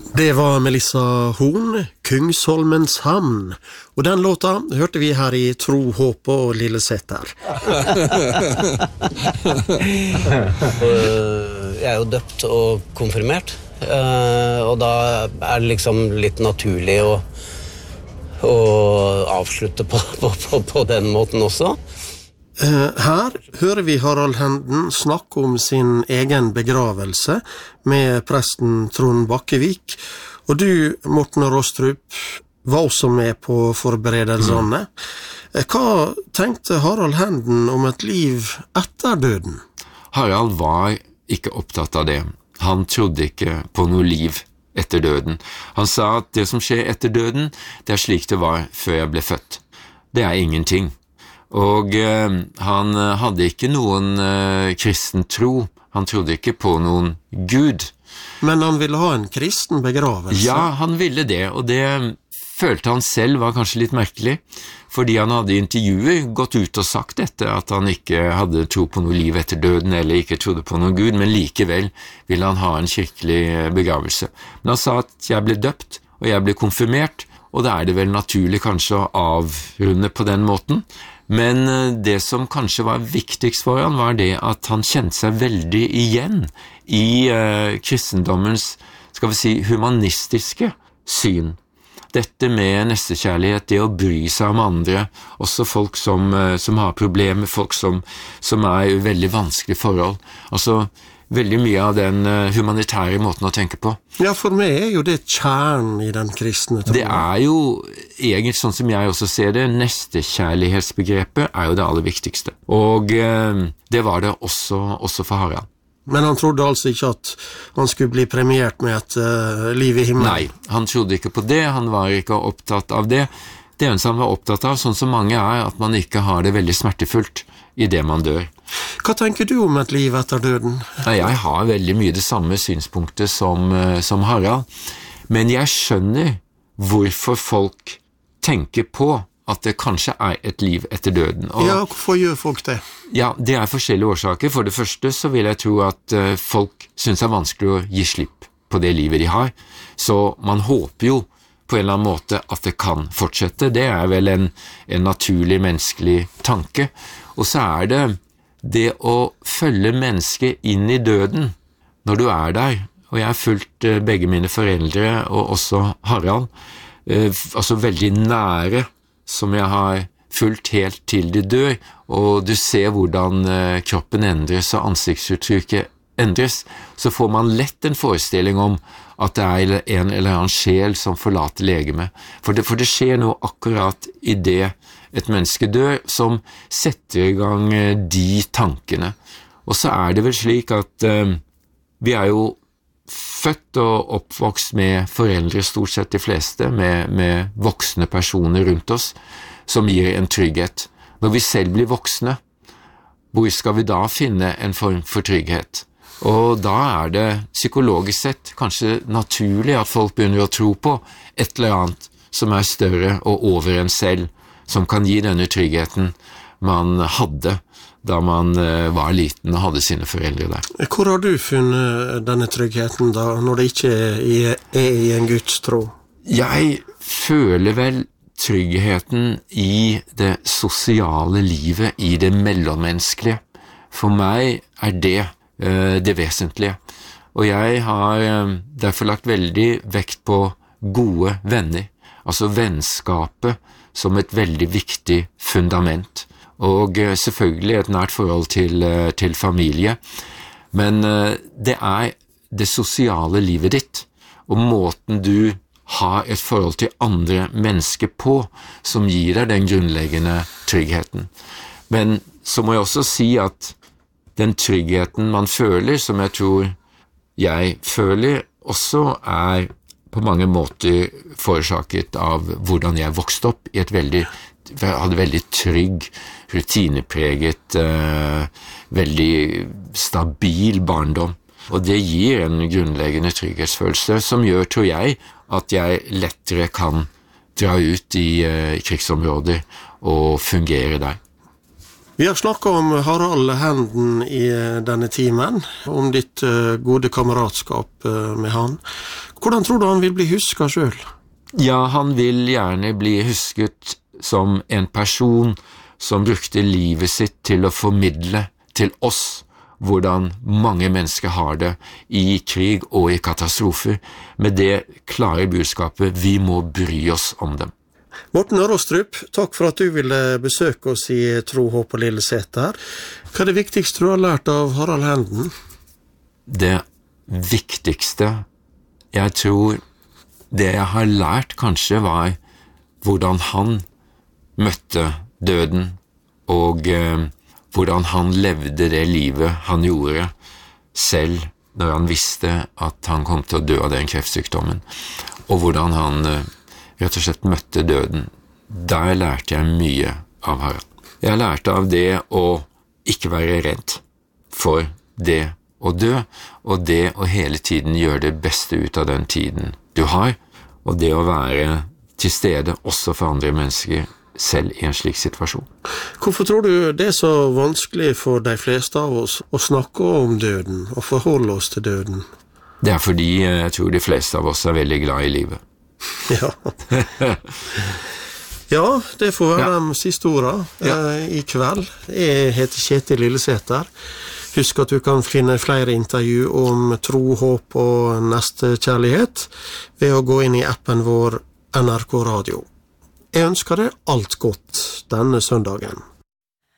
Det var Melissa Horn, Kungsholmens hamn. Og den låta hørte vi her i Tro, håp og Lilleseter. Jeg jo døpt og konfirmert, og da det liksom litt naturlig å avslutte på den måten også. Her hører vi Harald Henden snakke om sin egen begravelse med presten Trond Bakkevik, og du, Morten Rostrup, var også med på forberedelsene. Hva tenkte Harald Henden om et liv etter døden? Harald var ikke opptatt av det. Han trodde ikke på noe liv etter døden. Han sa at det som skjer etter døden, det slik det var før jeg ble født. Det ingenting. Og han hadde ikke noen kristen tro. Han trodde ikke på noen Gud. Men han ville ha en kristen begravelse? Ja, han ville det, og det følte han selv var kanskje litt merkelig, fordi han hadde i intervjuer gått ut og sagt dette, at han ikke hadde tro på noe liv etter døden, eller ikke trodde på noen Gud, men likevel ville han ha en kirkelig begravelse. Men han sa at jeg ble døpt, og jeg ble konfirmert, og da det vel naturlig kanskje å avrunde på den måten. Men det som kanskje var viktigst for han var det at han kjente seg veldig igjen i kristendommens, skal vi si, humanistiske syn. Dette med nestekjærlighet, det å bry seg om andre, også folk som har problemer, folk som i veldig vanskelige forhold. Altså, veldig mye av den humanitære måten å tenke på. Ja, for meg jo det kjernen i den kristne troen. Det jo egentlig, sånn som jeg også ser det, nestekjærlighetsbegrepet jo det aller viktigste. Og det var det også for Harald. Men han trodde altså ikke at han skulle bli premiert med et liv i himmelen? Nei, han trodde ikke på det, han var ikke opptatt av det. Det eneste han var opptatt av, sånn som mange at man ikke har det veldig smertefullt i det man dør. Hva tenker du om et liv etter døden? Jeg har veldig mye det samme synspunktet som Harald, men jeg skjønner hvorfor folk tenker på at det kanskje et liv etter døden. Og, ja, hvorfor gjør folk det? Ja, det forskjellige årsaker. For det første så vil jeg tro at folk synes det vanskelig å gi slipp på det livet de har, så man håper jo på en eller annen måte at det kan fortsette. Det vel en naturlig menneskelig tanke. Og så det å følge mennesket inn i døden når du der, og jeg har fulgt begge mine foreldre og også Harald, altså veldig nære, som jeg har fulgt helt til de dør, og du ser hvordan kroppen endres og ansiktsuttrykket endres, så får man lett en forestilling om at det en eller annen sjel som forlater legemet. For det skjer noe akkurat i det et menneske dør, som setter i gang de tankene. Og så det vel slik at vi jo født og oppvokst med foreldre, stort sett de fleste, med voksne personer rundt oss, som gir en trygghet. Når vi selv blir voksne, hvor skal vi da finne en form for trygghet? Og da det psykologisk sett kanskje naturlig at folk begynner å tro på et eller annet som større og over en selv, som kan gi denne tryggheten man hadde da man var liten og hadde sine foreldre der. Hvor har du funnet denne tryggheten da, når det ikke i en Guds tro? Jeg føler vel tryggheten i det sosiale livet, i det mellommenneskelige. For meg det vesentlige. Og jeg har derfor lagt veldig vekt på gode venner, altså vennskapet som et veldig viktig fundament. Og selvfølgelig et nært forhold til familie. Men det det sosiale livet ditt, og måten du har et forhold til andre mennesker på, som gir deg den grunnleggende tryggheten. Men så må jeg også si at den tryggheten man føler, som jeg tror jeg føler, også på mange måter forårsaket av hvordan jeg vokste opp i jeg hadde veldig trygg, rutinepreget, veldig stabil barndom. Og det gir en grunnleggende trygghetsfølelse som gjør, tror jeg, at jeg lettere kan dra ut i krigsområder og fungere der. Vi har snakket om Harald Henden i denne timen, om ditt gode kameratskap med han. Hvordan tror du han vil bli husket selv? Ja, han vil gjerne bli husket som en person som brukte livet sitt til å formidle til oss hvordan mange mennesker har det i krig og i katastrofer, med det klare budskapet vi må bry oss om dem. Morten Rostrup, takk for at du ville besøke oss i Tro, håp og Lilleseter. Hva det viktigste du har lært av Harald Henden? Det viktigste, jeg tror det jeg har lært kanskje var hvordan han møtte døden, og hvordan han levde det livet han gjorde, selv når han visste at han kom til å dø av den kreftsykdommen, og hvordan han rett og slett møtte døden. Der lærte jeg mye av Harald. Jeg lærte av det å ikke være redd for det å dø, og det å hele tiden gjøre det beste ut av den tiden du har, og det å være til stede også for andre mennesker, selv i en slik situasjon. Hvorfor tror du det er så vanskelig for de fleste av oss å snakke om døden og forholde oss til døden? Det er fordi jeg tror de fleste av oss er veldig glad i livet. Ja. Ja, det får være de siste ordene i kveld. Jeg heter Kjetil Lilleseter. Husk at du kan finne flere intervju om tro, håp og nestekjærlighet ved å gå inn i appen vår NRK Radio. Jeg ønsker deg alt godt denne søndagen.